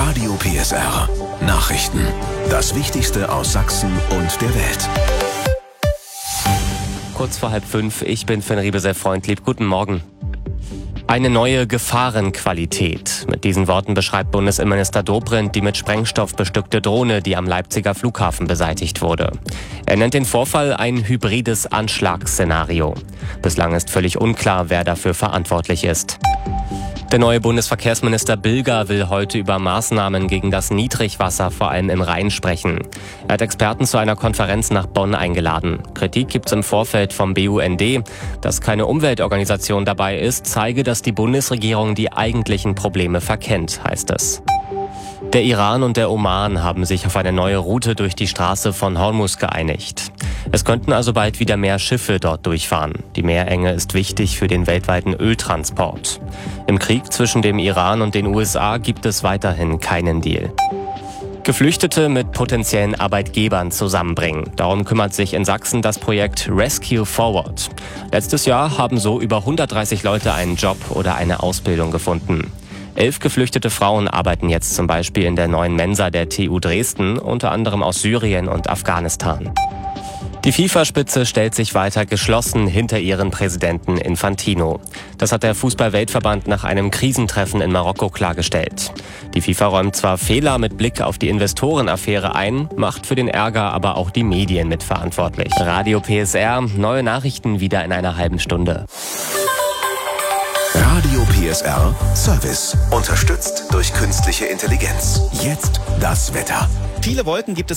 Radio PSR. Nachrichten. Das Wichtigste aus Sachsen und der Welt. Kurz vor 4:30, ich bin Finn Riebe-Sehr-Freundlieb. Guten Morgen. Eine neue Gefahrenqualität. Mit diesen Worten beschreibt Bundesinnenminister Dobrindt die mit Sprengstoff bestückte Drohne, die am Leipziger Flughafen beseitigt wurde. Er nennt den Vorfall ein hybrides Anschlagsszenario. Bislang ist völlig unklar, wer dafür verantwortlich ist. Der neue Bundesverkehrsminister Bilger will heute über Maßnahmen gegen das Niedrigwasser vor allem im Rhein sprechen. Er hat Experten zu einer Konferenz nach Bonn eingeladen. Kritik gibt's im Vorfeld vom BUND. Dass keine Umweltorganisation dabei ist, zeige, dass die Bundesregierung die eigentlichen Probleme verkennt, heißt es. Der Iran und der Oman haben sich auf eine neue Route durch die Straße von Hormuz geeinigt. Es könnten also bald wieder mehr Schiffe dort durchfahren. Die Meerenge ist wichtig für den weltweiten Öltransport. Im Krieg zwischen dem Iran und den USA gibt es weiterhin keinen Deal. Geflüchtete mit potenziellen Arbeitgebern zusammenbringen. Darum kümmert sich in Sachsen das Projekt Rescue Forward. Letztes Jahr haben so über 130 Leute einen Job oder eine Ausbildung gefunden. 11 geflüchtete Frauen arbeiten jetzt zum Beispiel in der neuen Mensa der TU Dresden, unter anderem aus Syrien und Afghanistan. Die FIFA-Spitze stellt sich weiter geschlossen hinter ihren Präsidenten Infantino. Das hat der Fußball-Weltverband nach einem Krisentreffen in Marokko klargestellt. Die FIFA räumt zwar Fehler mit Blick auf die Investorenaffäre ein, macht für den Ärger aber auch die Medien mitverantwortlich. Radio PSR, neue Nachrichten wieder in einer halben Stunde. Radio PSR Service. Unterstützt durch künstliche Intelligenz. Jetzt das Wetter. Viele Wolken gibt es